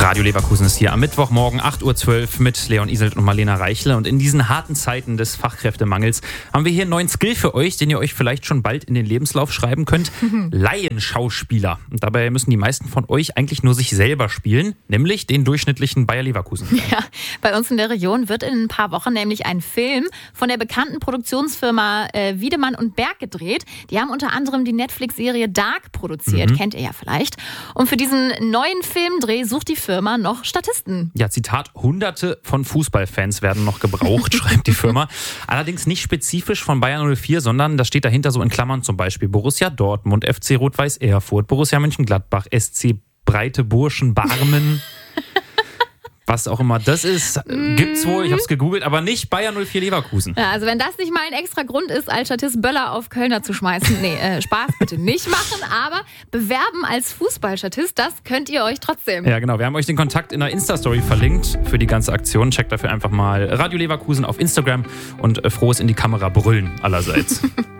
Radio Leverkusen ist hier am Mittwochmorgen 8.12 Uhr mit Leon Iselt und Marlena Reichle. Und in diesen harten Zeiten des Fachkräftemangels haben wir hier einen neuen Skill für euch, den ihr euch vielleicht schon bald in den Lebenslauf schreiben könnt. Laienschauspieler. Und dabei müssen die meisten von euch eigentlich nur sich selber spielen, nämlich den durchschnittlichen Bayer Leverkusen. Ja, bei uns in der Region wird in ein paar Wochen nämlich ein Film von der bekannten Produktionsfirma Wiedemann und Berg gedreht. Die haben unter anderem die Netflix-Serie Dark produziert, kennt ihr ja vielleicht. Und für diesen neuen Filmdreh sucht die Firma noch Statisten. Ja, Zitat, Hunderte von Fußballfans werden noch gebraucht, schreibt die Firma. Allerdings nicht spezifisch von Bayern 04, sondern das steht dahinter so in Klammern zum Beispiel Borussia Dortmund, FC Rot-Weiß Erfurt, Borussia Mönchengladbach, SC Breite Burschen Barmen. Was auch immer das ist, gibt's wohl, ich habe es gegoogelt, aber nicht Bayer 04 Leverkusen. Ja, also wenn das nicht mal ein extra Grund ist, als Statist Böller auf Kölner zu schmeißen, Spaß bitte nicht machen, aber bewerben als Fußballstatist, das könnt ihr euch trotzdem. Ja genau, wir haben euch den Kontakt in der Insta-Story verlinkt für die ganze Aktion. Checkt dafür einfach mal Radio Leverkusen auf Instagram und frohes in die Kamera brüllen allerseits.